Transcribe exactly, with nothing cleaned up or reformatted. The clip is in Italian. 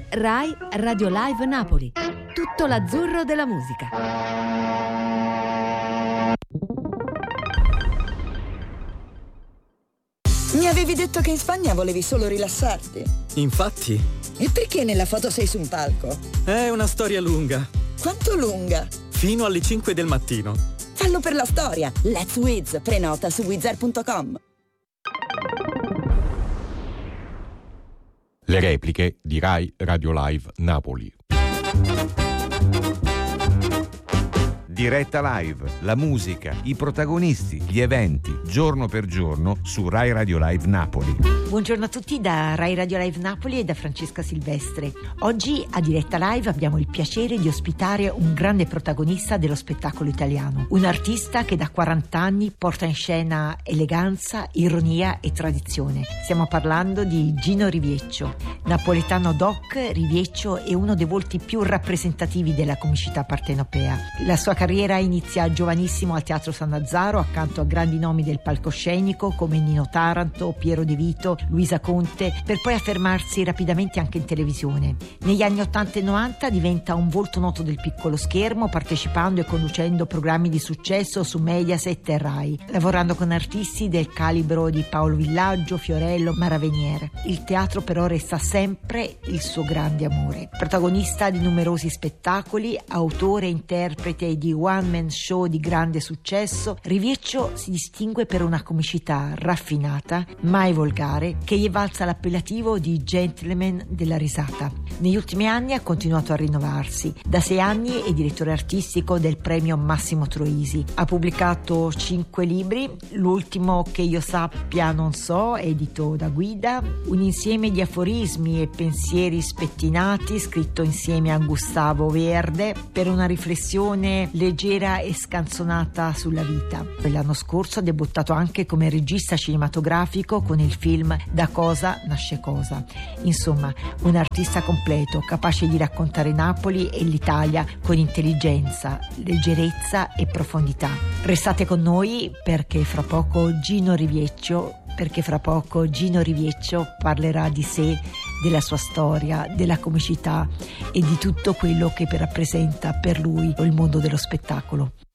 Rai Radio Live Napoli. Tutto l'azzurro della musica. Mi avevi detto che in Spagna volevi solo rilassarti. Infatti. E perché nella foto sei su un palco? È una storia lunga. Quanto lunga? Fino alle cinque del mattino. Fallo per la storia. Let's Wiz. Prenota su wizz air punto com. Le repliche di Rai Radio Live Napoli. Diretta live, la musica, i protagonisti, gli eventi, giorno per giorno su Rai Radio Live Napoli. Buongiorno a tutti da Rai Radio Live Napoli e da Francesca Silvestre. Oggi a Diretta Live abbiamo il piacere di ospitare un grande protagonista dello spettacolo italiano, un artista che da quaranta anni porta in scena eleganza, ironia e tradizione. Stiamo parlando di Gino Rivieccio. Napoletano doc, Rivieccio è uno dei volti più rappresentativi della comicità partenopea. La sua carriera inizia giovanissimo al Teatro San Lazzaro accanto a grandi nomi del palcoscenico come Nino Taranto, Piero De Vito, Luisa Conte, per poi affermarsi rapidamente anche in televisione. Negli anni ottanta e novanta diventa un volto noto del piccolo schermo, partecipando e conducendo programmi di successo su Mediaset e Rai, lavorando con artisti del calibro di Paolo Villaggio, Fiorello, Mara Venier. Il teatro però resta sempre il suo grande amore. Protagonista di numerosi spettacoli, autore e interprete di one-man show di grande successo, Rivieccio si distingue per una comicità raffinata, mai volgare, che gli è valsa l'appellativo di gentleman della risata. Negli ultimi anni ha continuato a rinnovarsi. Da sei anni è direttore artistico del premio Massimo Troisi. Ha pubblicato cinque libri, l'ultimo che io sappia non so, edito da Guida, un insieme di aforismi e pensieri spettinati scritto insieme a Gustavo Verde per una riflessione leggera e scanzonata sulla vita. L'anno scorso ha debuttato anche come regista cinematografico con il film Da cosa nasce cosa. Insomma, un artista completo, capace di raccontare Napoli e l'Italia con intelligenza, leggerezza e profondità. Restate con noi perché fra poco Gino Rivieccio perché fra poco Gino Rivieccio parlerà di sé, della sua storia, della comicità e di tutto quello che rappresenta per lui il mondo dello spettacolo.